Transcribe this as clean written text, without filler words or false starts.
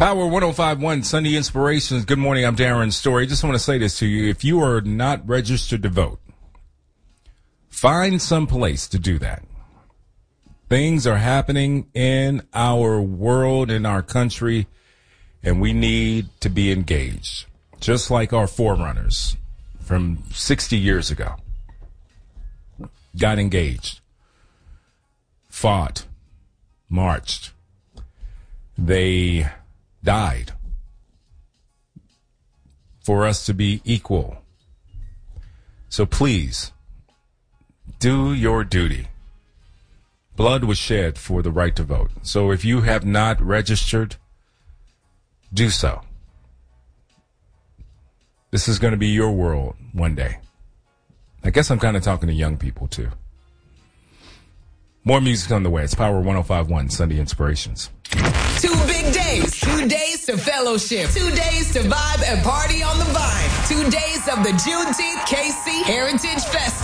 Power 105.1 Sunday Inspirations. Good morning. I'm Darren Story. Just want to say this to you. If you are not registered to vote, find some place to do that. Things are happening in our world, in our country, and we need to be engaged. Just like our forerunners from 60 years ago got engaged, fought, marched. They died for us to be equal. So please, do your duty. Blood was shed for the right to vote. So if you have not registered, do so. This is going to be your world one day. I guess I'm kind of talking to young people too. More music on the way. It's Power 105.1 Sunday Inspirations. 2 big days. 2 days to fellowship. 2 days to vibe and party on the vine. 2 days of the Juneteenth KC Heritage Festival.